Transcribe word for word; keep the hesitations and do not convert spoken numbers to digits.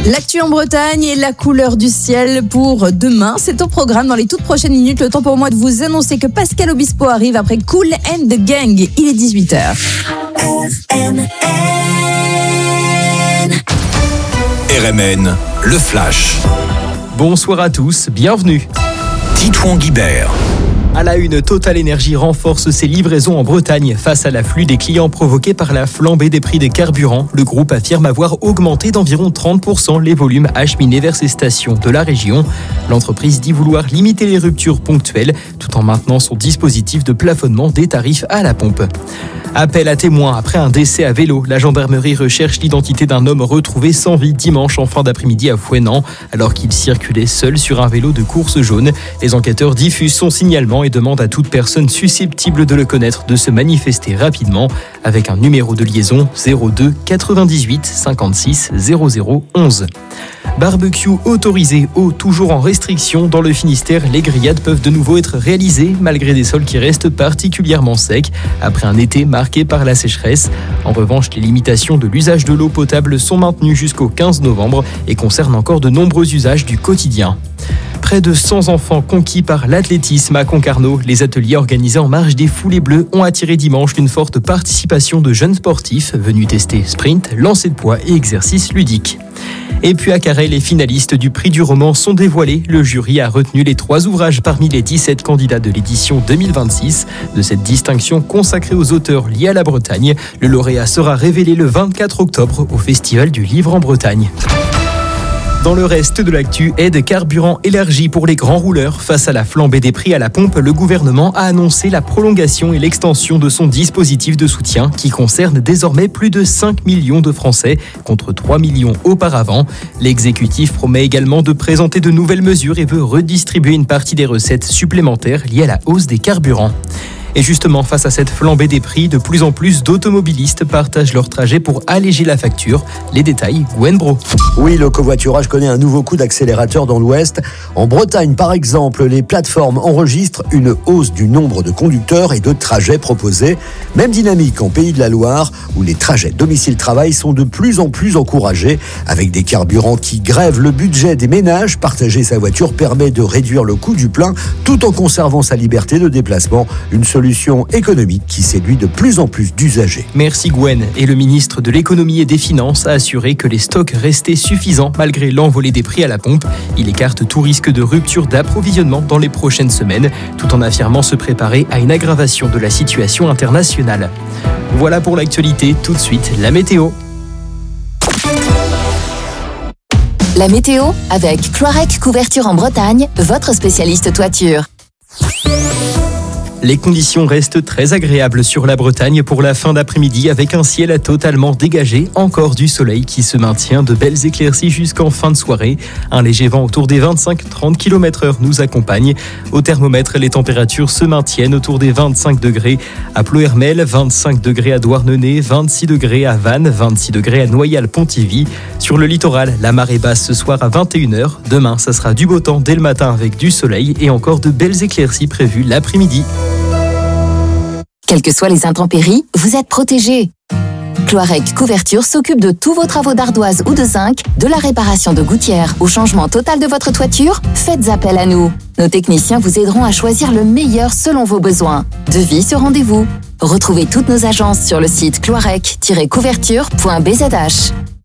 L'actu en Bretagne et la couleur du ciel pour demain, c'est au programme dans les toutes prochaines minutes. Le temps pour moi de vous annoncer que Pascal Obispo arrive après Kool and the Gang. Il est dix-huit heures. R M N, le Flash. Bonsoir à tous, bienvenue. Titouan Guibert. À la une, Total Energy renforce ses livraisons en Bretagne. Face à l'afflux des clients provoqué par la flambée des prix des carburants, le groupe affirme avoir augmenté d'environ trente pour cent les volumes acheminés vers ses stations de la région. L'entreprise dit vouloir limiter les ruptures ponctuelles tout en maintenant son dispositif de plafonnement des tarifs à la pompe. Appel à témoins après un décès à vélo. La gendarmerie recherche l'identité d'un homme retrouvé sans vie dimanche en fin d'après-midi à Fouesnant, alors qu'il circulait seul sur un vélo de course jaune. Les enquêteurs diffusent son signalement et demandent à toute personne susceptible de le connaître de se manifester rapidement avec un numéro de liaison zéro deux quatre-vingt-dix-huit cinquante-six zéro zéro onze. Barbecue autorisé, eau toujours en restriction. Dans le Finistère, les grillades peuvent de nouveau être réalisées malgré des sols qui restent particulièrement secs après un été marqué par la sécheresse. En revanche, les limitations de l'usage de l'eau potable sont maintenues jusqu'au quinze novembre et concernent encore de nombreux usages du quotidien. Près de cent enfants conquis par l'athlétisme à Concarneau. Les ateliers organisés en marge des Foulées Bleues ont attiré dimanche une forte participation de jeunes sportifs venus tester sprint, lancer de poids et exercices ludiques. Et puis à Carhaix, les finalistes du prix du roman sont dévoilés. Le jury a retenu les trois ouvrages parmi les dix-sept candidats de l'édition deux mille vingt-six. De cette distinction consacrée aux auteurs liés à la Bretagne, le lauréat sera révélé le vingt-quatre octobre au Festival du Livre en Bretagne. Dans le reste de l'actu, aide carburant élargie pour les grands rouleurs. Face à la flambée des prix à la pompe, le gouvernement a annoncé la prolongation et l'extension de son dispositif de soutien qui concerne désormais plus de cinq millions de Français contre trois millions auparavant. L'exécutif promet également de présenter de nouvelles mesures et veut redistribuer une partie des recettes supplémentaires liées à la hausse des carburants. Et justement, face à cette flambée des prix, de plus en plus d'automobilistes partagent leur trajet pour alléger la facture. Les détails, Gwen Bro. Oui, le covoiturage connaît un nouveau coup d'accélérateur dans l'Ouest. En Bretagne, par exemple, les plateformes enregistrent une hausse du nombre de conducteurs et de trajets proposés. Même dynamique en Pays de la Loire, où les trajets domicile-travail sont de plus en plus encouragés. Avec des carburants qui grèvent le budget des ménages, partager sa voiture permet de réduire le coût du plein tout en conservant sa liberté de déplacement. Une solution économique qui séduit de plus en plus d'usagers. Merci Gwen. Et le ministre de l'économie et des finances a assuré que les stocks restaient suffisants malgré l'envolée des prix à la pompe. Il écarte tout risque de rupture d'approvisionnement dans les prochaines semaines, tout en affirmant se préparer à une aggravation de la situation internationale. Voilà pour l'actualité. Tout de suite, la météo. La météo avec Cloirec Couverture en Bretagne, votre spécialiste toiture. Les conditions restent très agréables sur la Bretagne pour la fin d'après-midi avec un ciel totalement dégagé, encore du soleil qui se maintient, de belles éclaircies jusqu'en fin de soirée. Un léger vent autour des vingt-cinq à trente kilomètres heure nous accompagne. Au thermomètre, les températures se maintiennent autour des vingt-cinq degrés à Ploërmel, vingt-cinq degrés à Douarnenez, vingt-six degrés à Vannes, vingt-six degrés à Noyal-Pontivy. Sur le littoral, la marée basse ce soir à vingt et une heures. Demain, ça sera du beau temps dès le matin avec du soleil et encore de belles éclaircies prévues l'après-midi. Quelles que soient les intempéries, vous êtes protégés. Cloirec Couverture s'occupe de tous vos travaux d'ardoise ou de zinc, de la réparation de gouttières au changement total de votre toiture. Faites appel à nous. Nos techniciens vous aideront à choisir le meilleur selon vos besoins. Devis sur rendez-vous. Retrouvez toutes nos agences sur le site cloirec tiret couverture point b z h.